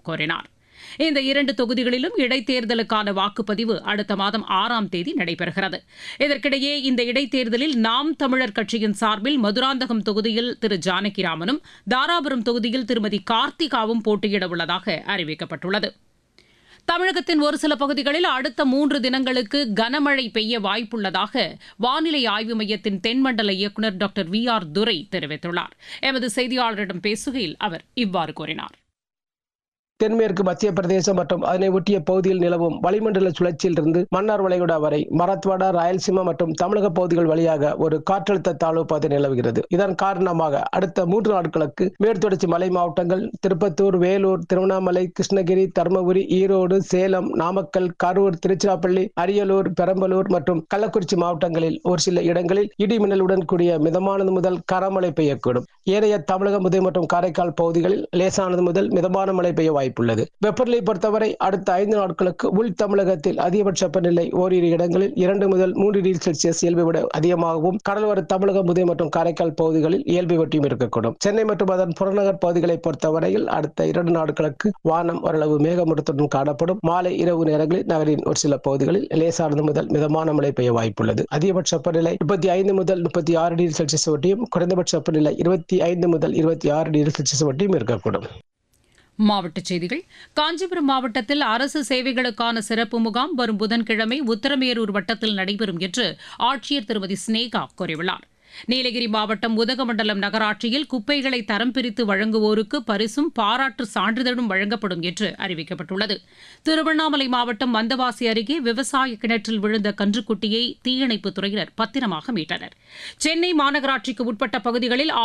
கோரினார். இந்த 2 தொகுதிகளிலும் இடைத்தேர்தலுக்கான வாக்குப்பதிவு அடுத்த மாதம் 6ஆம் தேதி நடைபெறுகிறது. இதற்கிடையே இந்த இடைத்தேர்தலில் நாம் தமிழர் கட்சியின் சார்பில் மதுராந்தகம் தொகுதியில் திரு ஜானகிராமனும், தாராபுரம் தொகுதியில் திருமதி கார்த்திகாவும் போட்டியிட உள்ளதாக அறிவிக்கப்பட்டுள்ளது. தமிழகத்தின் ஒரு சில பகுதிகளில் அடுத்த 3 தினங்களுக்கு கனமழை பெய்ய வாய்ப்புள்ளதாக வானிலை ஆய்வு மையத்தின் தென்மண்டல இயக்குநர் டாக்டர் VR துரை தெரிவித்துள்ளார். எமது செய்தியாளரிடம் பேசுகையில் அவர் இவ்வாறு கூறினார். தென்மேற்கு மத்திய பிரதேசம் மற்றும் அதனை ஒட்டிய பகுதியில் நிலவும் வளிமண்டல சுழற்சியிலிருந்து மன்னார் வளைகுடா வரை மராத்வாடா, ராயல்சீமா மற்றும் தமிழக பகுதிகள் வழியாக ஒரு காற்றழுத்த தாழ்வு பாதை நிலவுகிறது. இதன் காரணமாக அடுத்த 3 நாட்களுக்கு மேற்குத்தொடர்ச்சி மலை மாவட்டங்கள் திருப்பத்தூர், வேலூர், திருவண்ணாமலை, கிருஷ்ணகிரி, தருமபுரி, ஈரோடு, சேலம், நாமக்கல், கரூர், திருச்சிராப்பள்ளி, அரியலூர், பெரம்பலூர் மற்றும் கள்ளக்குறிச்சி மாவட்டங்களில் ஒரு சில இடங்களில் இடி மின்னலுடன் கூடிய மிதமானது முதல் கனமழை பெய்யக்கூடும். ஏனைய தமிழகம், புதுவை மற்றும் காரைக்கால் பகுதிகளில் லேசானது முதல் மிதமான மழை பெய்ய வாய்ப்புள்ளது. வெப்பநிலை பொறுத்தவரை அடுத்த 5 நாட்களுக்கு உள் தமிழகத்தில் அதிகபட்ச வெப்பநிலை ஓரிரு இடங்களில் 2 முதல் 3 டிகிரி செல்சியஸ் இயல்பை விட அதிகமாகவும், கடலோர தமிழகம், புதுவை மற்றும் காரைக்கால் பகுதிகளில் இயல்பை ஒட்டியும் இருக்கக்கூடும். சென்னை மற்றும் அதன் புறநகர் பகுதிகளை பொறுத்தவரையில் அடுத்த 2 நாட்களுக்கு வானம் ஓரளவு மேகமூட்டத்துடன் காணப்படும். மாலை, இரவு நேரங்களில் நகரின் ஒரு சில பகுதிகளில் லேசானது முதல் மிதமான மழை பெய்ய வாய்ப்புள்ளது. அதிகபட்ச வெப்பநிலை 35 முதல் 36 டிகிரி செல்சியஸ் ஒட்டியும், குறைந்தபட்ச வெப்பநிலை 25 முதல் 26 டிகிரி செல்சியஸ் ஒட்டியும் இருக்கக்கூடும். மாவட்டச் செய்திகள். காஞ்சிபுரம் மாவட்டத்தில் அரசு சேவைகளுக்கான சிறப்பு முகாம் வரும் புதன்கிழமை உத்தரமேரூர் வட்டத்தில் நடைபெறும் என்று ஆட்சியர் திருமதி ஸ்னேகா கூறியுள்ளார். நீலகிரி மாவட்டம் உதகமண்டலம் நகராட்சியில் குப்பைகளை தரம் பிரித்து வழங்குவோருக்கு பரிசும் பாராட்டு சான்றிதழும் வழங்கப்படும் என்று அறிவிக்கப்பட்டுள்ளது. திருவண்ணாமலை மாவட்டம் மந்தவாசி அருகே விவசாய கிணற்றில் விழுந்த கன்றுக்குட்டியை தீயணைப்புத் துறையினர் பத்திரமாக மீட்டனர். சென்னை மாநகராட்சிக்கு உட்பட்ட பகுதிகளில்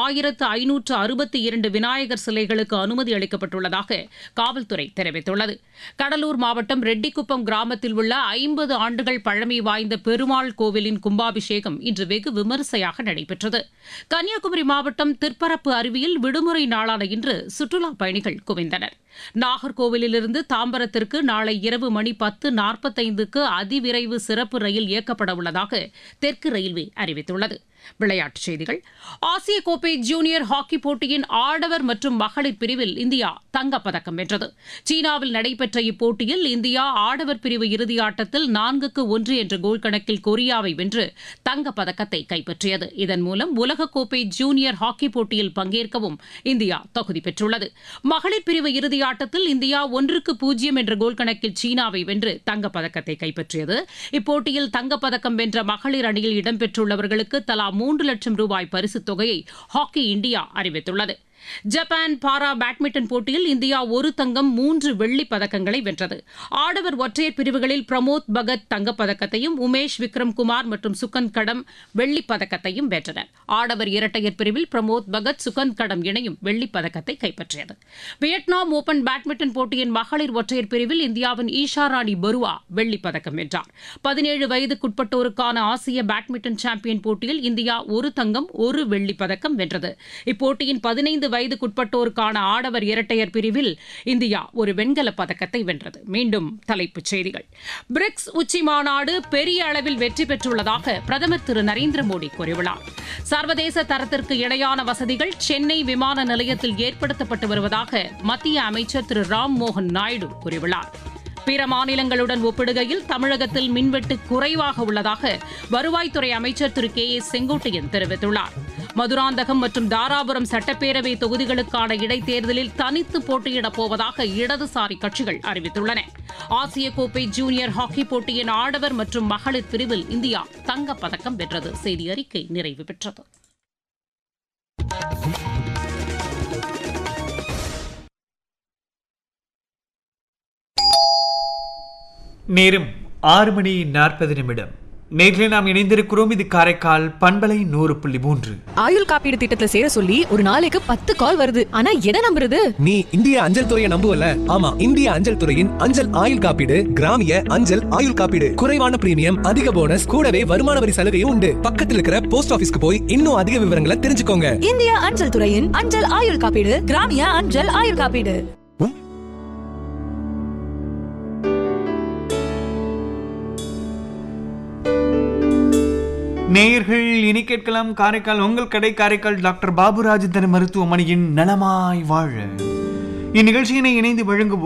1562 விநாயகர் சிலைகளுக்கு அனுமதி அளிக்கப்பட்டுள்ளதாக காவல்துறை தெரிவித்துள்ளது. கடலூர் மாவட்டம் ரெட்டிக்குப்பம் கிராமத்தில் உள்ள 50 ஆண்டுகள் பழமை வாய்ந்த பெருமாள் கோவிலின் கும்பாபிஷேகம் இன்று வெகு விமரிசையாக நடைபெற்றது. கன்னியாகுமரி மாவட்டம் திற்பரப்பு அருவியில் விடுமுறை நாளான இன்று சுற்றுலா பயணிகள் குவிந்தனர். நாகர்கோவிலிருந்து தாம்பரத்திற்கு நாளை இரவு மணி 10:45க்கு அதிவிரைவு சிறப்பு ரயில் இயக்கப்பட உள்ளதாக தெற்கு ரயில்வே அறிவித்துள்ளது. விளையாட்டுச் செய்திகள். ஆசிய கோப்பை ஜூனியர் ஹாக்கி போட்டியின் ஆடவர் மற்றும் மகளிர் பிரிவில் இந்தியா தங்கப்பதக்கம் வென்றது. சீனாவில் நடைபெற்ற இப்போட்டியில் இந்தியா ஆடவர் பிரிவு இறுதியாட்டத்தில் 4-1 என்ற கோல் கணக்கில் கொரியாவை வென்று தங்கப்பதக்கத்தை கைப்பற்றியது. இதன் மூலம் உலகக்கோப்பை ஜூனியர் ஹாக்கி போட்டியில் பங்கேற்கவும் இந்தியா தகுதி பெற்றுள்ளது. மகளிர் பிரிவு இறுதியாட்டத்தில் இந்தியா 1-0 என்ற கோல் கணக்கில் சீனாவை வென்று தங்கப்பதக்கத்தை கைப்பற்றியது. இப்போட்டியில் தங்கப்பதக்கம் வென்ற மகளிர் அணியில் இடம்பெற்றுள்ளவர்களுக்கு தலா 3 லட்சம் ரூபாய் பரிசுத் தொகையை ஹாக்கி இந்தியா அறிவித்துள்ளது. ஜப்பான் பாரா பேட்மிண்டன் போட்டியில் இந்தியா 1 தங்கம் 3 வெள்ளிப் பதக்கங்களை வென்றது. ஆடவர் ஒற்றையர் பிரிவுகளில் பிரமோத் பகத் தங்கப்பதக்கத்தையும், உமேஷ் விக்ரம்குமார் மற்றும் சுகந்த் கடம் வெள்ளிப் பதக்கத்தையும் வென்றனர். ஆடவர் இரட்டையர் பிரிவில் பிரமோத் பகத், சுகந்த் கடம் இணையும் வெள்ளிப் பதக்கத்தை கைப்பற்றியது. வியட்நாம் ஓபன் பேட்மிண்டன் போட்டியின் மகளிர் ஒற்றையர் பிரிவில் இந்தியாவின் ஈஷா ராணி பருவா வெள்ளிப் பதக்கம் வென்றார். 17 வயதுக்குட்பட்டோருக்கான ஆசிய பேட்மிண்டன் சாம்பியன் போட்டியில் இந்தியா 1 தங்கம் 1 வெள்ளிப் பதக்கம் வென்றது. இப்போட்டியின் 15 வயதுக்குட்பட்டோருக்கான ஆடவர் இரட்டையர் பிரிவில் இந்தியா ஒரு வெண்கலப் பதக்கத்தை வென்றது. மீண்டும் தலைப்புச் செய்திகள். பிரிக்ஸ் உச்சி மாநாடு பெரிய அளவில் வெற்றி பெற்றுள்ளதாக பிரதமர் திரு நரேந்திர மோடி கூறியுள்ளார். சர்வதேச தரத்திற்கு இணையான வசதிகள் சென்னை விமான நிலையத்தில் ஏற்படுத்தப்பட்டு வருவதாக மத்திய அமைச்சர் திரு ராம் மோகன் நாயுடு கூறியுள்ளார். பிற மாநிலங்களுடன் ஒப்பிடுகையில் தமிழகத்தில் மின்வெட்டு குறைவாக உள்ளதாக வருவாய்த்துறை அமைச்சர் திரு KA செங்கோட்டையன் தெரிவித்துள்ளார். மதுராந்தகம் மற்றும் தாராபுரம் சட்டப்பேரவை தொகுதிகளுக்கான இடைத்தேர்தலில் தனித்து போட்டியிடப் போவதாக இடதுசாரி கட்சிகள் அறிவித்துள்ளன. ஆசிய கோப்பை ஜூனியர் ஹாக்கி போட்டியின் ஆடவர் மற்றும் மகளிர் பிரிவில் இந்தியா தங்கப்பதக்கம் வென்றது. செய்தி அறிக்கை நிறைவு பெற்றது. நேரம் 6:40. நேற்று நாம் இணைந்திருக்கிறோம். இது காரைக்கால் பண்பலை 100.3. ஆயுள் காப்பீடு திட்டத்துல சேர சொல்லி ஒரு நாளைக்கு 10 கால் வருது. ஆனா எதை நம்புறது? நீ இந்திய அஞ்சல் துறையை நம்புவல? ஆமா, இந்திய அஞ்சல் துறையின் அஞ்சல் ஆயுள் காப்பீடு கிராமிய அஞ்சல் ஆயுள் காப்பீடு. குறைவான பிரீமியம், அதிக போனஸ், கூடவே வருமான வரி சலுகையும் உண்டு. பக்கத்துல இருக்கிற போஸ்ட் ஆபீஸ்க்கு போய் இன்னும் அதிக விவரங்களை தெரிஞ்சுக்கோங்க. இந்திய அஞ்சல் துறையின் அஞ்சல் ஆயுள் காப்பீடு, கிராமிய அஞ்சல் ஆயுள் காப்பீடு. நேயர்கள் இனி கேட்கலாம் காரைக்கால் உங்கள் கடை காரைக்கால் டாக்டர் பாபு ராஜேந்திரன் மருத்துவமனையின் நலமாய் வாழ. இந்நிகழ்ச்சியினை இணைந்து வழங்குவோர்